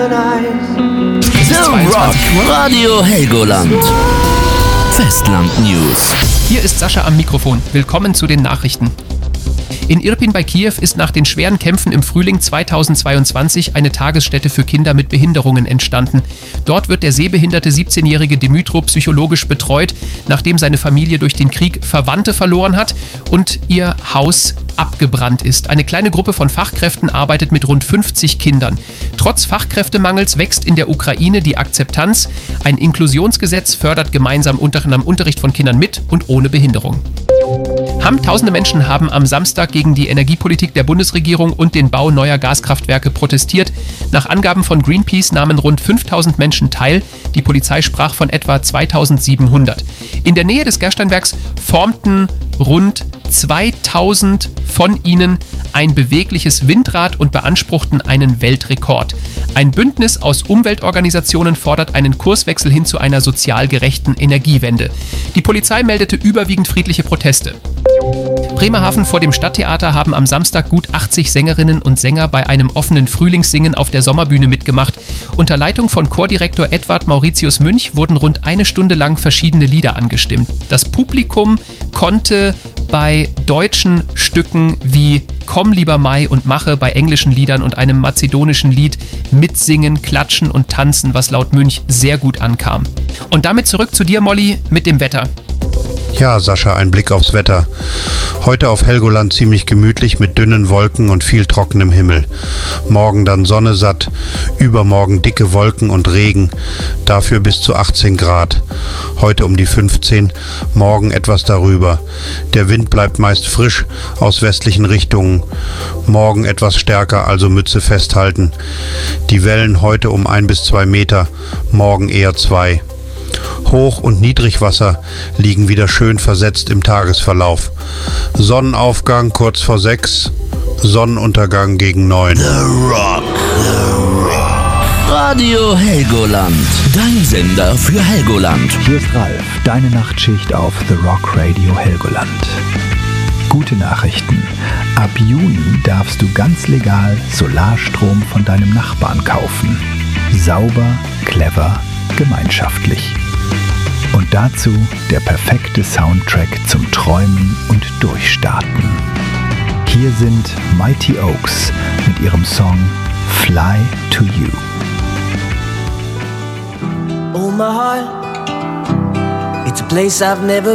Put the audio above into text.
The Rock Radio Helgoland. Festland News. Hier ist Sascha am Mikrofon. Willkommen zu den Nachrichten. In Irpin bei Kiew ist nach den schweren Kämpfen im Frühling 2022 eine Tagesstätte für Kinder mit Behinderungen entstanden. Dort wird der sehbehinderte 17-jährige Dmytro psychologisch betreut, nachdem seine Familie durch den Krieg Verwandte verloren hat und ihr Haus abgebrannt ist. Eine kleine Gruppe von Fachkräften arbeitet mit rund 50 Kindern. Trotz Fachkräftemangels wächst in der Ukraine die Akzeptanz. Ein Inklusionsgesetz fördert gemeinsam Unterricht von Kindern mit und ohne Behinderung. Tausende Menschen haben am Samstag gegen die Energiepolitik der Bundesregierung und den Bau neuer Gaskraftwerke protestiert. Nach Angaben von Greenpeace nahmen rund 5000 Menschen teil. Die Polizei sprach von etwa 2700. In der Nähe des Gersteinwerks formten rund 2000 von ihnen ein bewegliches Windrad und beanspruchten einen Weltrekord. Ein Bündnis aus Umweltorganisationen fordert einen Kurswechsel hin zu einer sozial gerechten Energiewende. Die Polizei meldete überwiegend friedliche Proteste. Bremerhaven vor dem Stadttheater haben am Samstag gut 80 Sängerinnen und Sänger bei einem offenen Frühlingssingen auf der Sommerbühne mitgemacht. Unter Leitung von Chordirektor Edward Mauritius Münch wurden rund eine Stunde lang verschiedene Lieder angestimmt. Das Publikum konnte bei deutschen Stücken wie Komm lieber Mai und Mache, bei englischen Liedern und einem mazedonischen Lied mitsingen, klatschen und tanzen, was laut Münch sehr gut ankam. Und damit zurück zu dir, Molly, mit dem Wetter. Ja, Sascha, ein Blick aufs Wetter. Heute auf Helgoland ziemlich gemütlich mit dünnen Wolken und viel trockenem Himmel. Morgen dann Sonne satt, übermorgen dicke Wolken und Regen, dafür bis zu 18 Grad. Heute um die 15, morgen etwas darüber. Der Wind bleibt meist frisch aus westlichen Richtungen. Morgen etwas stärker, also Mütze festhalten. Die Wellen heute um 1 bis 2 Meter, morgen eher 2. Hoch- und Niedrigwasser liegen wieder schön versetzt im Tagesverlauf. Sonnenaufgang kurz vor 6, Sonnenuntergang gegen 9. The Rock. Radio Helgoland. Dein Sender für Helgoland. Hier ist Ralf, deine Nachtschicht auf The Rock Radio Helgoland. Gute Nachrichten. Ab Juni darfst du ganz legal Solarstrom von deinem Nachbarn kaufen. Sauber, clever, gemeinschaftlich. Und dazu der perfekte Soundtrack zum Träumen und Durchstarten. Hier sind Mighty Oaks mit ihrem Song Fly to You. Oh my heart, it's a place I've never